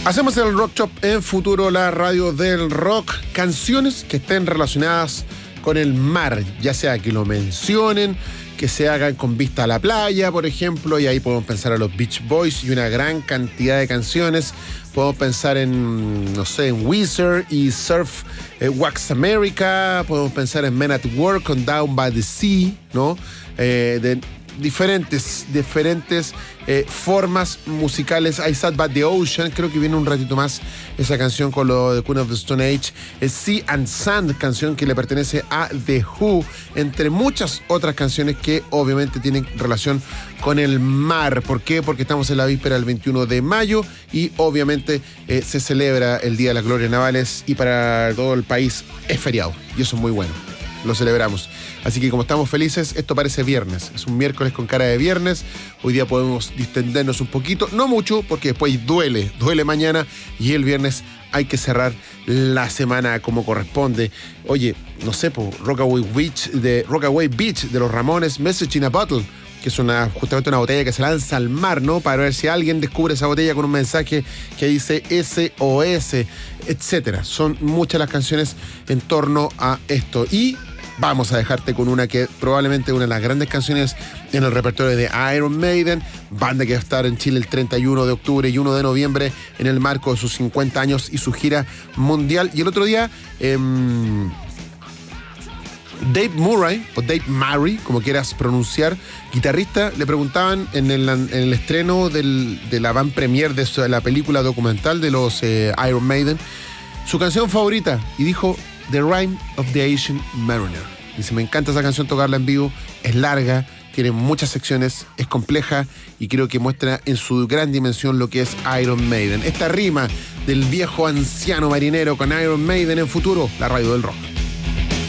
Hacemos el Rock Shop en Futuro, la radio del rock. Canciones que estén relacionadas con el mar, ya sea que lo mencionen, que se hagan con vista a la playa, por ejemplo, y ahí podemos pensar a los Beach Boys y una gran cantidad de canciones. Podemos pensar en, no sé, en Weezer y Surf Wax America. Podemos pensar en Men at Work con Down by the Sea, ¿no? De diferentes formas musicales. I Sat by the Ocean, creo que viene un ratito más esa canción con lo de Queen of the Stone Age. Sea and Sand, canción que le pertenece a The Who, entre muchas otras canciones que obviamente tienen relación con el mar. ¿Por qué? Porque estamos en la víspera del 21 de mayo y obviamente se celebra el Día de las Glorias Navales y para todo el país es feriado y eso es muy bueno. Lo celebramos. Así que como estamos felices, esto parece viernes. Es un miércoles con cara de viernes. Hoy día podemos distendernos un poquito. No mucho, porque después duele mañana. Y el viernes hay que cerrar la semana como corresponde. Oye, no sé, Rockaway Beach de los Ramones, Message in a Bottle, que es justamente una botella que se lanza al mar, ¿no? Para ver si alguien descubre esa botella con un mensaje que dice SOS, etcétera. Son muchas las canciones en torno a esto. Y vamos a dejarte con una que probablemente una de las grandes canciones en el repertorio de Iron Maiden, banda que va a estar en Chile el 31 de octubre y 1 de noviembre en el marco de sus 50 años y su gira mundial. Y el otro día Dave Murray, o Dave Murray, como quieras pronunciar, guitarrista, le preguntaban en el estreno de la van premiere de la película documental de los Iron Maiden, su canción favorita, y dijo The Rime of the Ancient Mariner. Dice, me encanta esa canción, tocarla en vivo, es larga, tiene muchas secciones, es compleja y creo que muestra en su gran dimensión lo que es Iron Maiden. Esta rima del viejo anciano marinero con Iron Maiden en Futuro, la radio del rock.